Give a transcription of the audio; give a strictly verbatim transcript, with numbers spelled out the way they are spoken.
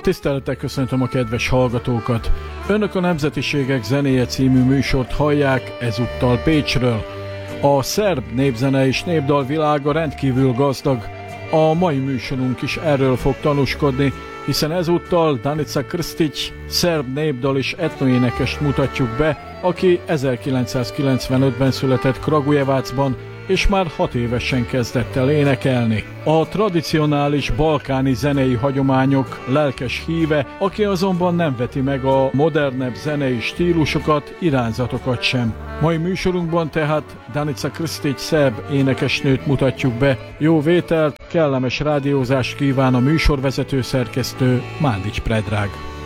Tisztelettel köszöntöm a kedves hallgatókat! Önök a Nemzetiségek zenéje című műsort hallják ezúttal Pécsről. A szerb népzene és népdal világa rendkívül gazdag. A mai műsorunk is erről fog tanúskodni, hiszen ezúttal Danica Krstić, szerb népdal és etnoénekest mutatjuk be, aki ezerkilencszázkilencvenötben született Kragujevacban, és már hat évesen kezdett el énekelni. A tradicionális balkáni zenei hagyományok lelkes híve, aki azonban nem veti meg a modernebb zenei stílusokat, irányzatokat sem. Mai műsorunkban tehát Danica Krstić szerb énekesnőt mutatjuk be. Jó vételt, kellemes rádiózást kíván a műsorvezető szerkesztő Mándics Predrag.